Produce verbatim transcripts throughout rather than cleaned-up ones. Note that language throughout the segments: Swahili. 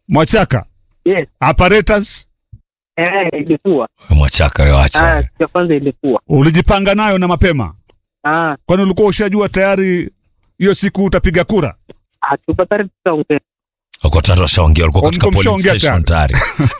Mwachaka. Yes. Apparatus. Eh, ilikuwa. Mwachaka wewe acha. Ah, ya kwanza ilikuwa. Ulijipanga nayo na mapema? Ah, Kwani ulikuwa ushajua tayari hiyo siku utapiga kura? hatupatari tutaongea. Wako tatu washaongea, walikuwa katika Walikuwa polling mshaongea station tayari.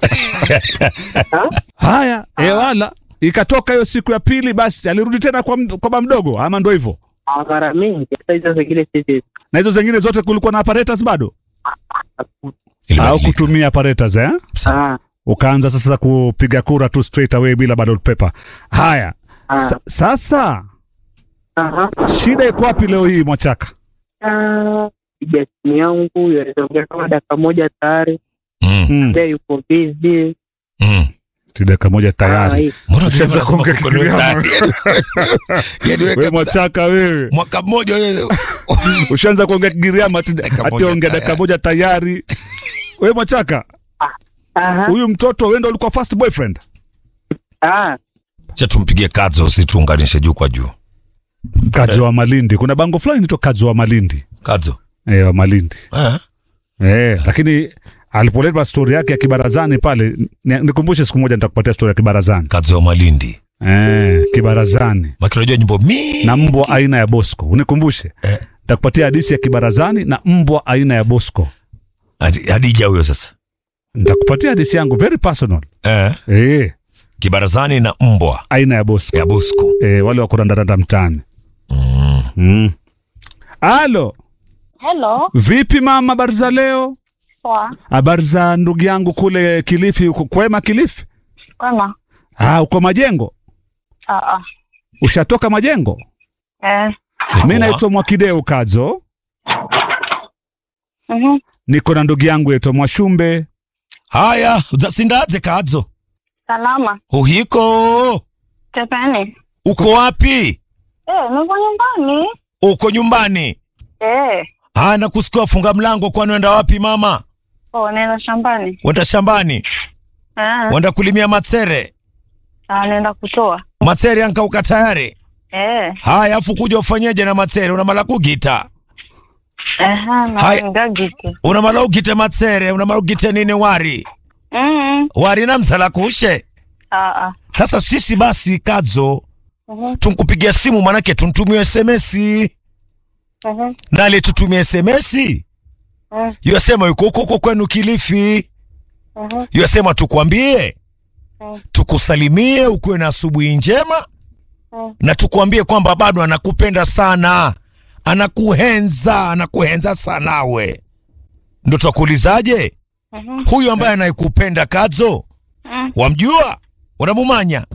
Haya, eh wala ikatoka hiyo siku ya pili, basi alirudi tena kwa m- kwa baba mdogo ama ndo hivyo? Ah, mara mingi sasa hizo zingine sisi Na hizo zingine zote kulikuwa na apparatus bado? Au Ilibadilika. kutumia apparatus eh? ah, Ukaanza sasa kupiga kura tu straight away bila ballot paper. Haya. ah, Sa- sasa aha. shida iko wapi leo hii Mwachaka? Ah, piga simu yangu yaliongea kama dakika moja tayari. Mm. Mm. Leo yuko busy. Mm. Dakika moja Ah, tayari. hii. Mbona Ushaanza unasema kuongea kuko Kigiriama? tayari? Yaani wewe Wewe kabisa, Mwachaka wewe. mwaka mmoja wewe. Ushaanza kuongea Kigiriama ati Dakika ati moja ongea tayari. dakika moja tayari. Wewe Mwachaka, Aha. huyu mtoto wewe ndo ulikuwa first boyfriend? Ah, Acha tumpigie Kadzo, usituunganishe juu kwa juu. Kadzo wa Malindi. Kuna bango fulani inaitwa Kadzo wa Malindi. Kadzo. Eh, wa Malindi. Ah. Eh, lakini alipoleta story yake ya kibarazani pale, ni- nikumbushe siku moja nitakupatia story ya kibarazani. Kadzo wa Malindi. Eh, kibarazani. Maki unajua nyimbo mingi. Na mbwa aina ya Bosco. Unikumbushe. Eh. Nitakupatia hadithi ya kibarazani na mbwa aina ya Bosco. Hadi- Hadija huyo sasa. Nitakupatia hadithi yangu very personal. Eh. Eh, Kibarazani na mbwa aina ya Bosco. ya Bosco. Eh, wale wa kurandaranda mtaani. Mm. Mm. Alo, Hello, vipi mama, habari za leo? poa. Habari za ndugu yangu kule Kilifi, uko kwema Kilifi? Kwema? Ah, uko Majengo? Ah ah. Ushatoka Majengo? Eh. Mimi naitwa Mwakideu Kadzo. Mhm. Niko na ndugu yangu yetu Mwashumbe. Haya, uzasindaze Kadzo. Salama. Uhiko. Tepeni. Uko wapi? Eh, niko nyumbani. Uko nyumbani. Eh. Ah, nakusikia funga mlango, kwani unaenda wapi mama? Oh, nenda shambani. Wenda shambani. Eh. Wenda kulimia matsere. Ah, nenda kutoa. Matsere yankauka tayari. Eh. Haya, afu kuja ufanyeje na matsere? Una mala kugita. Eh, Hai. na ngagite. Una mala ugite matsere, una mala ugite nini wari? Mhm. Wari na msala kushe. Ah ah. Sasa sisi basi Kadzo, Mhm. tunkupigia simu manake tuntumie S M S. Mhm. Na ale tutumie S M S. Mhm. Yasema yuko huko huko kwenu Kilifi. Mhm. Yasema tukwambie. Mhm. Tukusalimie ukuwe na asubuhi njema. Mhm. Na tukwambie kwamba bado anakupenda sana. Anakuhenza, anakuhenza sana we. Ndo twakuulizaje? Mhm. Huyu ambaye anayekupenda Kadzo, Mhm. wamjua? Unamumanya?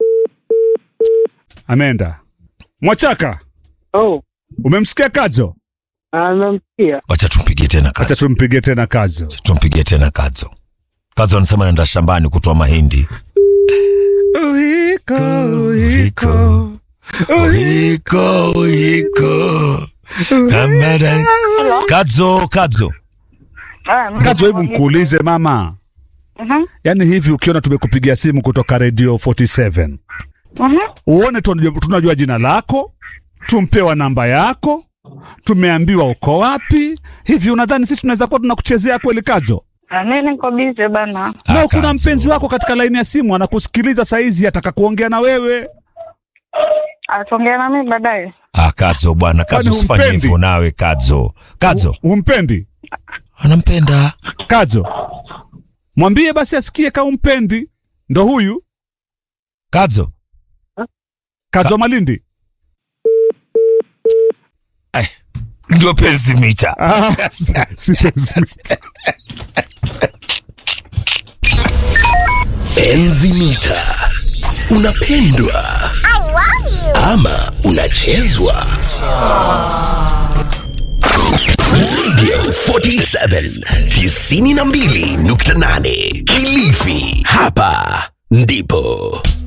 Ameenda. Mwachaka, oh, umemsikia Kadzo? anamsikia. Wacha tumpigie tena Acha Kadzo. tumpigie tena Kadzo. Tumpigie tena Kadzo. Kadzo anasema anaenda shambani kutoa mahindi. Uhiko, Uhiko. Uhiko, uhiko. Kamada. Kadzo, Kadzo. Ah, Kadzo, hebu mkuulize mama. Mhm. Yaani hivi ukiona tumekupigia simu kutoka Radio arobaini na saba, Mhm. uone tunajua, tunajua jina lako, tumpewa namba yako, tumeambiwa uko wapi. Hivi unadhani sisi tunaweza kuwa tunakuchezea kweli Kadzo? Ah, mimi niko busy bana. Na Ah, kuna Kadzo. mpenzi wako katika laini ya simu anakusikiliza saizi, ataka kuongea na wewe. Atongea na mimi baadaye. Ah, Kadzo bwana, Kadzo Kwani usifanye humpendi? hivyo nawe Kadzo. Kadzo, Humpendi? anampenda. Kadzo, mwambie basi asikie kama umpendi. Ndo huyu Kadzo. Kadzo wa Malindi. Ay, ndio penzi mita. Ah, si- si pezimita. Enzi mita. Unapendwa ama unachezwa? Radio arobaini na saba tisini na mbili nukta nane Kilifi, hapa ndipo